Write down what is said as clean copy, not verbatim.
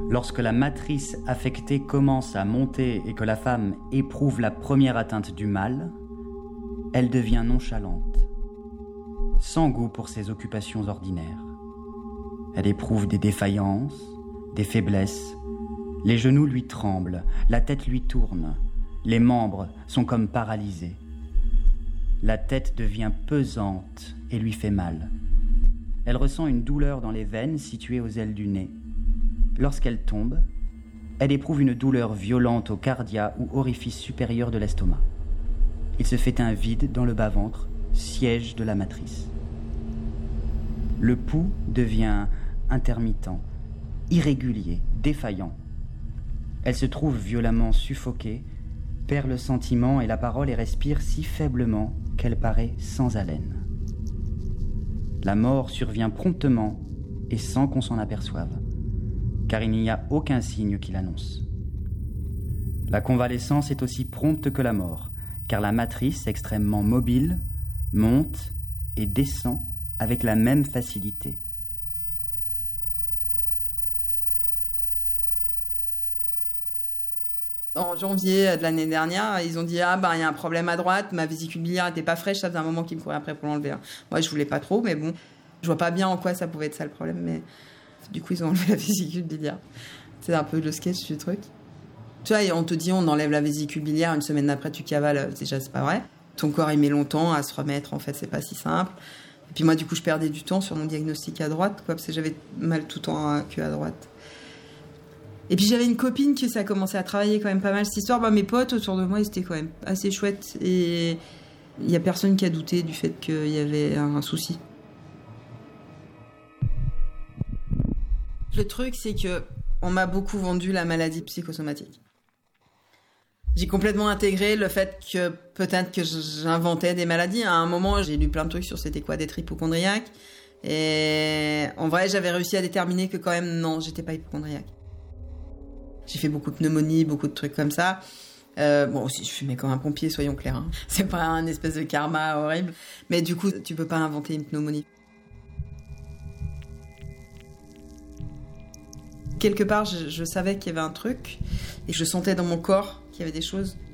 Lorsque la matrice affectée commence à monter et que la femme éprouve la première atteinte du mal, elle devient nonchalante, sans goût pour ses occupations ordinaires. Elle éprouve des défaillances, des faiblesses. Les genoux lui tremblent, la tête lui tourne, les membres sont comme paralysés. La tête devient pesante et lui fait mal. Elle ressent une douleur dans les veines situées aux ailes du nez. Lorsqu'elle tombe, elle éprouve une douleur violente au cardia ou orifice supérieur de l'estomac. Il se fait un vide dans le bas-ventre, siège de la matrice. Le pouls devient intermittent, irrégulier, défaillant. Elle se trouve violemment suffoquée, perd le sentiment et la parole et respire si faiblement qu'elle paraît sans haleine. La mort survient promptement et sans qu'on s'en aperçoive, car il n'y a aucun signe qui l'annonce. La convalescence est aussi prompte que la mort, car la matrice, extrêmement mobile, monte et descend avec la même facilité. En janvier de l'année dernière, ils ont dit « Ah ben, il y a un problème à droite, ma vésicule biliaire n'était pas fraîche, ça faisait un moment qu'ils me couraient après pour l'enlever. » Moi, je voulais pas trop, mais bon, je vois pas bien en quoi ça pouvait être ça le problème, mais du coup, ils ont enlevé la vésicule biliaire. C'est un peu le sketch du truc. Tu vois, on te dit on enlève la vésicule biliaire, une semaine après tu cavales, déjà c'est pas vrai. Ton corps il met longtemps à se remettre, en fait c'est pas si simple. Et puis moi du coup je perdais du temps sur mon diagnostic à droite, quoi, parce que j'avais mal tout le temps que à droite. Et puis j'avais une copine qui ça commençait à travailler quand même pas mal cette histoire. Bah, mes potes autour de moi ils étaient quand même assez chouettes et il y a personne qui a douté du fait qu'il y avait un souci. Le truc c'est que on m'a beaucoup vendu la maladie psychosomatique. J'ai complètement intégré le fait que peut-être que j'inventais des maladies. À un moment, j'ai lu plein de trucs sur c'était quoi d'être hypocondriaque. Et en vrai, j'avais réussi à déterminer que quand même, non, j'étais pas hypocondriaque. J'ai fait beaucoup de pneumonies, beaucoup de trucs comme ça. Bon, aussi, je fumais comme un pompier, soyons clairs. Hein. C'est pas un espèce de karma horrible. Mais du coup, tu peux pas inventer une pneumonie. Quelque part, je savais qu'il y avait un truc et je sentais dans mon corps qu'il y avait des choses